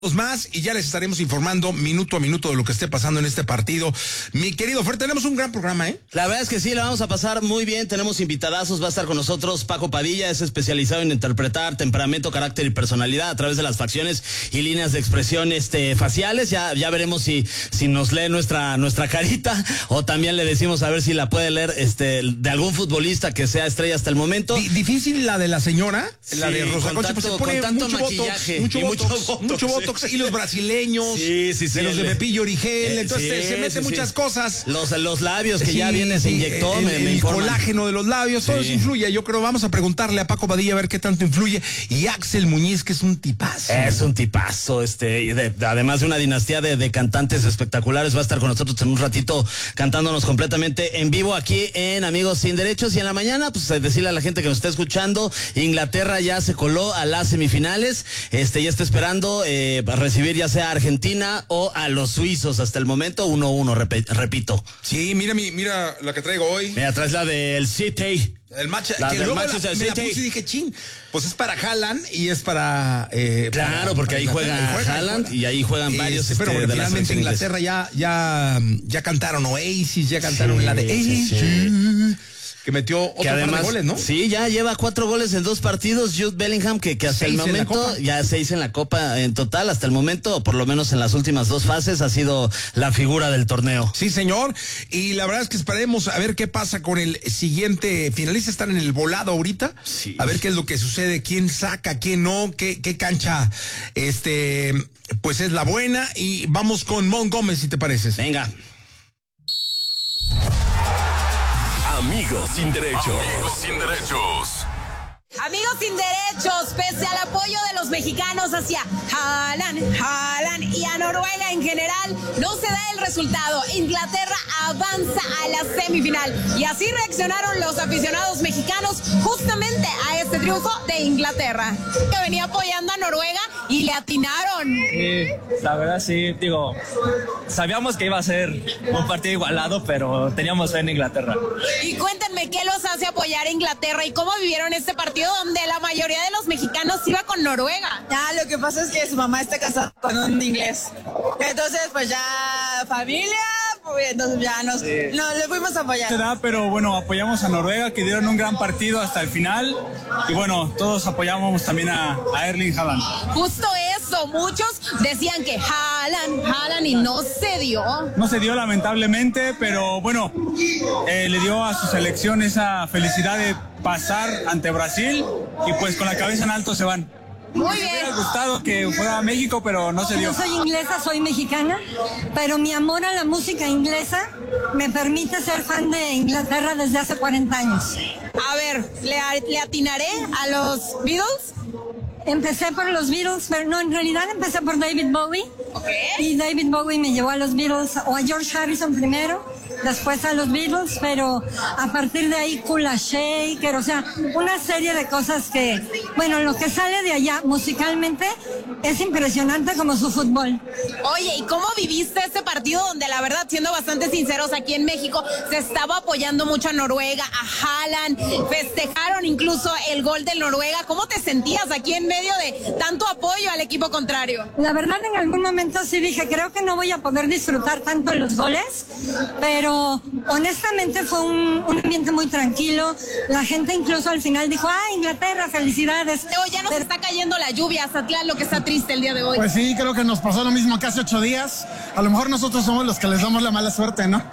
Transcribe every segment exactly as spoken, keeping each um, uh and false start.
Más y ya les estaremos informando minuto a minuto de lo que esté pasando en este partido. Mi querido Fer, tenemos un gran programa, ¿eh? La verdad es que sí, la vamos a pasar muy bien. Tenemos invitadazos, va a estar con nosotros Paco Padilla, es especializado en interpretar temperamento, carácter y personalidad a través de las facciones y líneas de expresión este, faciales. Ya, ya veremos si, si nos lee nuestra, nuestra carita o también le decimos a ver si la puede leer este, de algún futbolista que sea estrella hasta el momento. D- difícil la de la señora, sí, la de Rosa Concha, pues se pone tanto mucho maquillaje, botox, mucho y botox, mucho botox, mucho botox. Sí. Y los brasileños, sí, sí, sí, de los de el, Pepillo Origel, eh, entonces sí, se mete sí, muchas sí. cosas. Los, los labios que sí, ya viene, se sí, inyectó, el, me, me el informan. colágeno de los labios, todo sí. eso influye. Yo creo, vamos a preguntarle a Paco Padilla a ver qué tanto influye. Y Axel Muñiz, que es un tipazo. Es un tipazo, este, y de, además de una dinastía de, de cantantes espectaculares, va a estar con nosotros en un ratito cantándonos completamente en vivo aquí en Amigos Sin Derechos. Y en la mañana, pues decirle a la gente que nos está escuchando, Inglaterra ya se coló a las semifinales, este, ya está esperando eh, recibir ya sea a Argentina o a los suizos hasta el momento, uno uno, rep repito. Sí, mira mi, mira la que traigo hoy. Mira, traes la del City. El match, la que del luego la, Manchester me la City. puse y dije, chin, pues es para Haaland y es para... Eh, claro, para, porque para ahí juega, juega Haaland juega. Y ahí juegan varios este, pero este, bueno, de finalmente la Inglaterra ya, ya, ya cantaron Oasis, ya cantaron sí, la de... Sí, sí. Que metió otro que además, par de goles, ¿no? Sí, ya lleva cuatro goles en dos partidos. Jude Bellingham, que, que hasta seis el momento, ya seis en la Copa en total, hasta el momento, o por lo menos en las últimas dos fases, ha sido la figura del torneo. Sí, señor. Y la verdad es que esperemos a ver qué pasa con el siguiente finalista. Están en el volado ahorita. Sí. A ver qué es lo que sucede, quién saca, quién no, qué, qué cancha, este, pues es la buena. Y vamos con Mon Gómez, si te pareces. Venga. Amigos sin derechos. Amigos sin derechos. Amigos sin derechos, pese al apoyo de los mexicanos hacia Haaland, Haaland y a Noruega en general, no se da el resultado. Inglaterra avanza a la semifinal y así reaccionaron los aficionados mexicanos justamente a este triunfo de Inglaterra, que venía apoyando a Noruega y le atinaron. Sí, la verdad sí, digo, sabíamos que iba a ser un partido igualado, pero teníamos fe en Inglaterra. Y cuéntenme, ¿qué los hace apoyar a Inglaterra y cómo vivieron este partido donde la mayoría de los mexicanos iba con Noruega? Ya, lo que pasa es que su mamá está casada con un inglés. Entonces, pues ya, familia, pues entonces ya nos, sí. nos le fuimos a apoyar. Da, pero bueno, apoyamos a Noruega, que dieron un gran partido hasta el final. Y bueno, todos apoyamos también a, a Erling Haaland. Justo eso, muchos decían que Haaland, Haaland y no se dio. No se dio lamentablemente, pero bueno, eh, le dio a su selección esa felicidad de pasar ante Brasil y pues con la cabeza en alto se van. Muy bien. Me hubiera gustado que fuera a México, pero no se dio. Yo soy inglesa, soy mexicana, pero mi amor a la música inglesa me permite ser fan de Inglaterra desde hace cuarenta años. A ver, ¿le, le atinaré a los Beatles? Empecé por los Beatles, pero no, en realidad empecé por David Bowie. Okay. Y David Bowie me llevó a los Beatles, o a George Harrison primero, después a los Beatles, pero a partir de ahí Kula Shaker, o sea, una serie de cosas que, bueno, lo que sale de allá musicalmente es impresionante como su fútbol. Oye, ¿y cómo viviste este partido donde la verdad, siendo bastante sinceros, aquí en México se estaba apoyando mucho a Noruega, a Haaland, festejaron incluso el gol de Noruega? ¿Cómo te sentías aquí en medio de tanto apoyo al equipo contrario? La verdad, en algún momento sí dije, creo que no voy a poder disfrutar tanto los goles, pero honestamente fue un, un ambiente muy tranquilo. La gente incluso al final dijo, ah, Inglaterra, felicidades. Pero ya nos pero... está cayendo la lluvia, Zatlán, lo que está triste el día de hoy. Pues sí, creo que nos pasó lo mismo que hace ocho días. A lo mejor nosotros somos los que les damos la mala suerte, ¿no?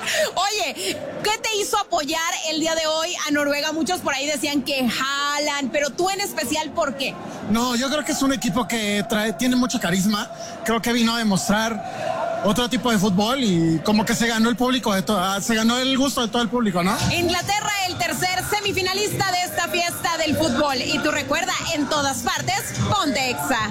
Oye, ¿qué te hizo apoyar el día de hoy a Noruega? Muchos por ahí decían que Haaland, pero tú en especial, ¿por qué? No, yo creo que es un equipo que trae, tiene mucho carisma. Creo que vino a demostrar otro tipo de fútbol y como que se ganó el público, de to- se ganó el gusto de todo el público, ¿no? Inglaterra, el tercer semifinalista de esta fiesta del fútbol. Y tú recuerda, en todas partes, ponte Exa.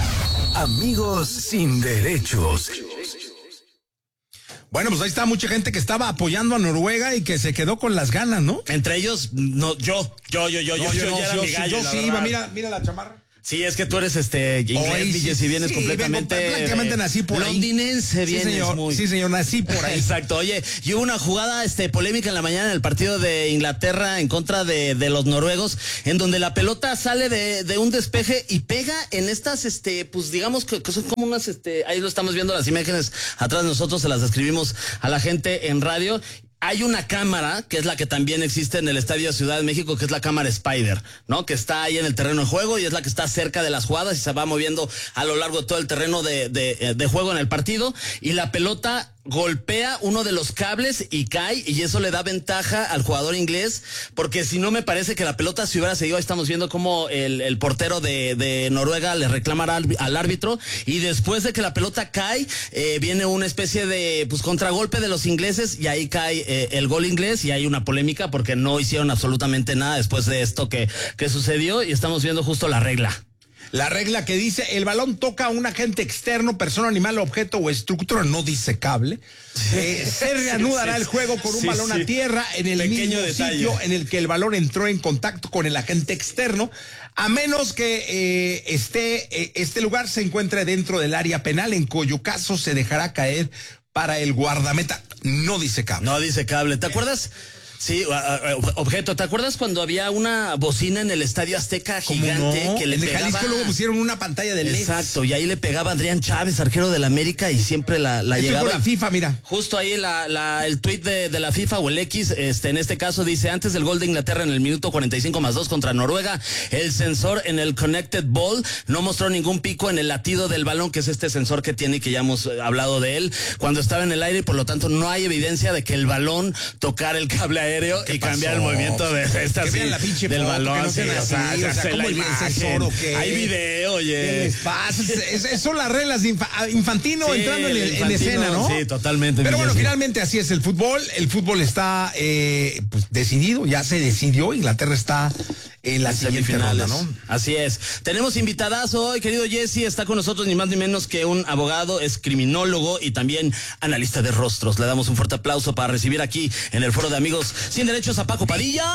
Amigos sin derechos. Bueno, pues ahí está mucha gente que estaba apoyando a Noruega y que se quedó con las ganas, ¿no? Entre ellos, no, yo, yo, yo, yo, No, yo, yo, yo, no, ya era yo, mi gallo, yo la sí verdad. iba, mira, mira la chamarra. Sí, es que tú eres este inglés, Villes, y vienes sí, completamente vengo, prácticamente nací por ahí. Londinense, vienes sí, señor, muy. Sí, señor, nací por ahí. Exacto. Oye, y hubo una jugada este polémica en la mañana en el partido de Inglaterra en contra de, de los noruegos, en donde la pelota sale de, de un despeje y pega en estas, este, pues digamos que, que son como unas, este, ahí lo estamos viendo las imágenes atrás de nosotros, se las describimos a la gente en radio. Hay una cámara, que es la que también existe en el Estadio Ciudad de México, que es la cámara Spider, ¿no? Que está ahí en el terreno de juego y es la que está cerca de las jugadas y se va moviendo a lo largo de todo el terreno de, de, de juego en el partido. Y la pelota golpea uno de los cables y cae, y eso le da ventaja al jugador inglés, porque si no me parece que la pelota si hubiera seguido, ahí estamos viendo cómo el, el portero de, de Noruega le reclama al, al árbitro, y después de que la pelota cae, eh, viene una especie de pues contragolpe de los ingleses, y ahí cae eh, el gol inglés, y hay una polémica porque no hicieron absolutamente nada después de esto que, que sucedió, y estamos viendo justo la regla. La regla que dice, el balón toca a un agente externo, persona, animal, objeto o estructura no disecable. Eh, se reanudará sí, sí, el juego con un sí, balón sí. a tierra en el Pequeño mismo detalle. Sitio en el que el balón entró en contacto con el agente externo, a menos que eh, esté, eh, este lugar se encuentre dentro del área penal, en cuyo caso se dejará caer para el guardameta no disecable. No disecable. ¿Te acuerdas? Sí, objeto. ¿Te acuerdas cuando había una bocina en el Estadio Azteca gigante no? que le en el pegaba? Jalisco luego pusieron una pantalla de L E D. Exacto, y ahí le pegaba Adrián Chávez, arquero del América, y siempre la, la Esto llegaba. Con la FIFA, mira. Justo ahí la, la, el tuit de, de la FIFA o el X, este, en este caso dice, antes del gol de Inglaterra en el minuto cuarenta y cinco más dos contra Noruega, el sensor en el Connected Ball no mostró ningún pico en el latido del balón, que es este sensor que tiene y que ya hemos hablado de él, cuando estaba en el aire, y por lo tanto no hay evidencia de que el balón tocara el cable aéreo y cambiara el movimiento de esta, que sí, vean la pinche del foto, balón, que no sean sí, así, o sea, o sea, la ¿cómo el imagen, sensor o qué? Hay video, oye. ¿Qué les pasa? Es, es, son las reglas de infa, Infantino sí, entrando en, Infantino, en escena, ¿no? Sí, totalmente. Pero bueno, sí. finalmente así es el fútbol. El fútbol está eh, pues, decidido, ya se decidió. Inglaterra está en la siguiente ronda, ¿no? Así es. Tenemos invitadas hoy, querido Jesse, está con nosotros ni más ni menos que un abogado, es criminólogo y también analista de rostros. Le damos un fuerte aplauso para recibir aquí en el Foro de Amigos Sin Derechos a Paco Padilla.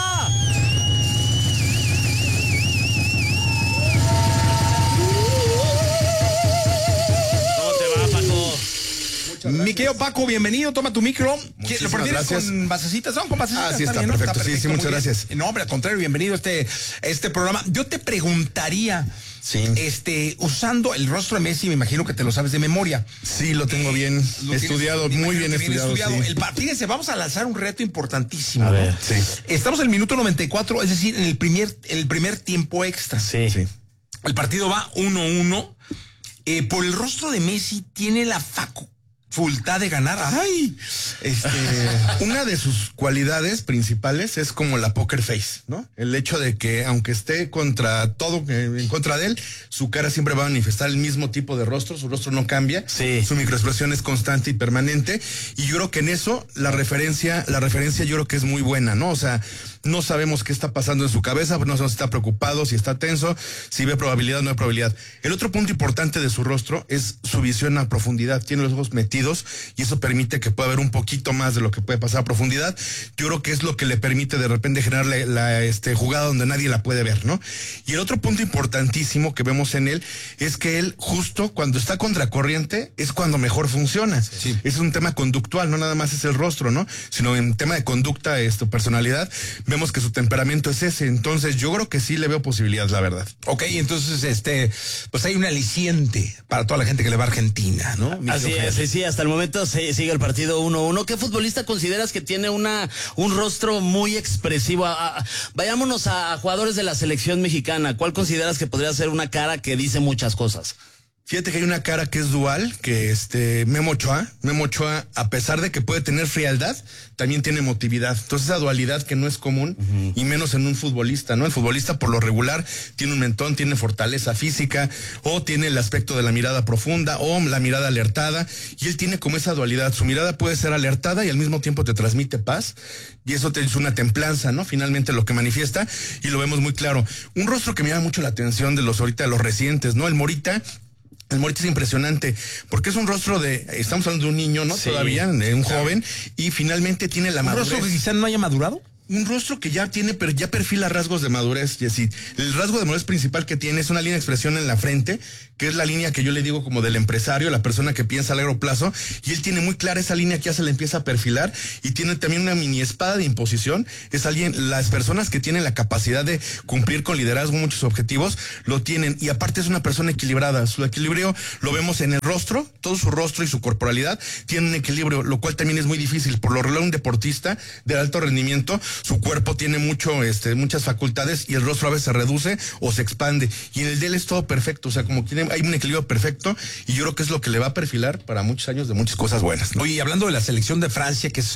Mi querido Paco, bienvenido, toma tu micro. Muchísimas ¿Lo gracias. Con basecitas? ¿Son con basecitas? Ah, sí, está, bien, perfecto. ¿no? Está Sí, perfecto, sí, muchas bien. gracias. No, hombre, al contrario, bienvenido a este, este programa. Yo te preguntaría, sí. este, usando el rostro de Messi, me imagino que te lo sabes de memoria. Sí, lo tengo bien eh, lo estudiado, tienes, muy bien estudiado. estudiado. Sí. El, fíjense, vamos a lanzar un reto importantísimo. A ver, ¿no? sí. Estamos en el minuto noventa y cuatro, es decir, en el primer, en el primer tiempo extra. Sí. sí. El partido va uno uno. Eh, por el rostro de Messi tiene la facu. Facultad de ganar. ¡Ay! Este, una de sus cualidades principales es como la poker face, ¿no? El hecho de que aunque esté contra todo, eh, en contra de él, su cara siempre va a manifestar el mismo tipo de rostro, su rostro no cambia, sí. Su microexpresión es constante y permanente, y yo creo que en eso la referencia, la referencia yo creo que es muy buena, ¿no? O sea, no sabemos qué está pasando en su cabeza, no sabemos si está preocupado, si está tenso, si ve probabilidad o no hay probabilidad. El otro punto importante de su rostro es su visión a profundidad, tiene los ojos metidos y eso permite que pueda ver un poquito más de lo que puede pasar a profundidad. Yo creo que es lo que le permite de repente generar la, la este, jugada donde nadie la puede ver, ¿no? Y el otro punto importantísimo que vemos en él es que él justo cuando está contracorriente es cuando mejor funciona. Sí. Es un tema conductual, no nada más es el rostro, ¿no? Sino en tema de conducta, esto, personalidad, vemos que su temperamento es ese. Entonces yo creo que sí le veo posibilidades, la verdad. Ok, entonces este, pues hay un aliciente para toda la gente que le va a Argentina, ¿no? Así es, sí, sí, hasta el momento se, sigue el partido uno uno. ¿Qué futbolista consideras que tiene una un rostro muy expresivo? A, a, vayámonos a, a jugadores de la selección mexicana. ¿Cuál consideras que podría ser una cara que dice muchas cosas? Fíjate que hay una cara que es dual, que este Memo Ochoa, Memo Ochoa, a pesar de que puede tener frialdad, también tiene emotividad. Entonces esa dualidad que no es común, uh-huh. y menos en un futbolista, ¿no? El futbolista por lo regular tiene un mentón, tiene fortaleza física, o tiene el aspecto de la mirada profunda, o la mirada alertada, y él tiene como esa dualidad. Su mirada puede ser alertada y al mismo tiempo te transmite paz, y eso te es una templanza, ¿no? Finalmente lo que manifiesta, y lo vemos muy claro. Un rostro que me llama mucho la atención de los ahorita, de los recientes, ¿no? El Morita. El Morita es impresionante, porque es un rostro de, estamos hablando de un niño, ¿no? Sí, Todavía, de un sí. joven, y finalmente tiene la ¿Un madurez. rostro que quizá no haya madurado? Un rostro que ya tiene, pero ya perfila rasgos de madurez, Jessy. El rasgo de madurez principal que tiene es una línea de expresión en la frente, que es la línea que yo le digo como del empresario, la persona que piensa a largo plazo, y él tiene muy clara esa línea que ya se le empieza a perfilar, y tiene también una mini espada de imposición. Es alguien, las personas que tienen la capacidad de cumplir con liderazgo muchos objetivos, lo tienen, y aparte es una persona equilibrada. Su equilibrio lo vemos en el rostro, todo su rostro y su corporalidad tienen un equilibrio, lo cual también es muy difícil. Por lo regular, un deportista de alto rendimiento, su cuerpo tiene mucho, este, muchas facultades y el rostro a veces se reduce o se expande. Y en el de él es todo perfecto, o sea, como que hay un equilibrio perfecto, y yo creo que es lo que le va a perfilar para muchos años de muchas cosas buenas, ¿no? Oye, hablando de la selección de Francia, que es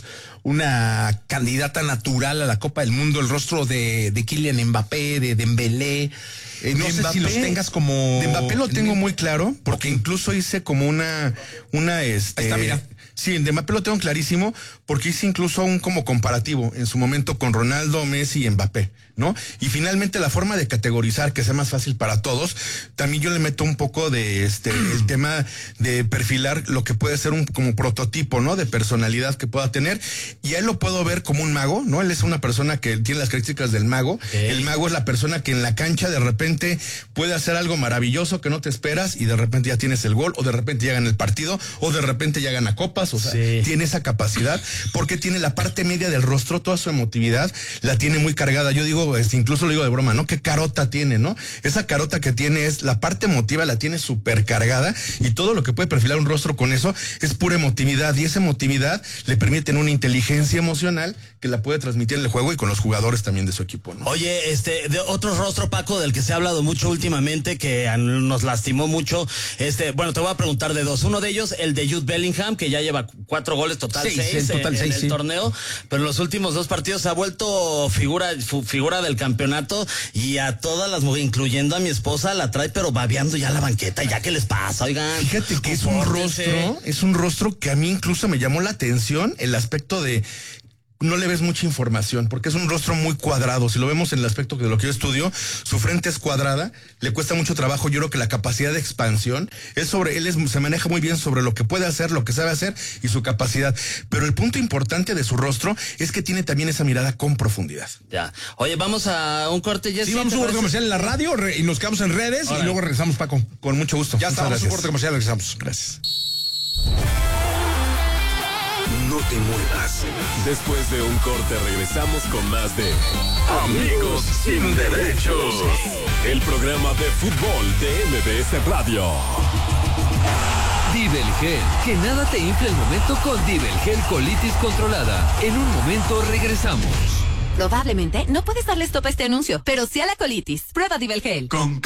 una candidata natural a la Copa del Mundo, el rostro de, de Kylian Mbappé, de Dembélé, eh, no de sé Mbappé, si los tengas como... De Mbappé lo tengo muy claro, porque incluso hice como una, una, este... Ahí está, mira. Sí, de Mbappé lo tengo clarísimo, porque hice incluso un como comparativo en su momento con Ronaldo, Messi y Mbappé, ¿no? Y finalmente la forma de categorizar, que sea más fácil para todos, también yo le meto un poco de este, el tema de perfilar lo que puede ser un como prototipo, ¿no? De personalidad que pueda tener, y a él lo puedo ver como un mago, ¿no? Él es una persona que tiene las características del mago. Okay. El mago es la persona que en la cancha de repente puede hacer algo maravilloso que no te esperas, y de repente ya tienes el gol, o de repente ya gana el partido, o de repente ya gana copas. O sea, sí, tiene esa capacidad, porque tiene la parte media del rostro, toda su emotividad la tiene muy cargada. Yo digo, este, incluso lo digo de broma, ¿no? ¿Qué carota tiene, no? Esa carota que tiene es, la parte emotiva la tiene súper cargada, y todo lo que puede perfilar un rostro con eso es pura emotividad, y esa emotividad le permite una inteligencia emocional que la puede transmitir en el juego y con los jugadores también de su equipo, ¿no? Oye, este, de otro rostro, Paco, del que se ha hablado mucho últimamente, que nos lastimó mucho, este, bueno, te voy a preguntar de dos. Uno de ellos, el de Jude Bellingham, que ya lleva cuatro goles, total seis, seis en, total en, seis, en el sí. torneo, pero en los últimos dos partidos se ha vuelto figura, figura del campeonato, y a todas las mujeres, incluyendo a mi esposa, la trae pero babeando ya la banqueta. Ya, ¿qué les pasa? Oigan, fíjate que es un rostro, es un rostro que a mí incluso me llamó la atención, el aspecto de no le ves mucha información, porque es un rostro muy cuadrado. Si lo vemos en el aspecto de lo que yo estudio, su frente es cuadrada, le cuesta mucho trabajo. Yo creo que la capacidad de expansión es sobre él, es, se maneja muy bien sobre lo que puede hacer, lo que sabe hacer y su capacidad. Pero el punto importante de su rostro es que tiene también esa mirada con profundidad. Ya. Oye, vamos a un corte, Jessy. Sí, vamos a un corte comercial en la radio y nos quedamos en redes. Ahora, y luego regresamos, Paco. Con mucho gusto. Ya estamos en un corte comercial, regresamos. Gracias. No te muevas. Después de un corte regresamos con más de Amigos Sin Derechos, el programa de fútbol de M B S Radio. Divelgel, que nada te infle el momento con Divelgel colitis controlada. En un momento regresamos. Probablemente no puedes darle stop a este anuncio, pero sí a la colitis. Prueba Divelgel. Con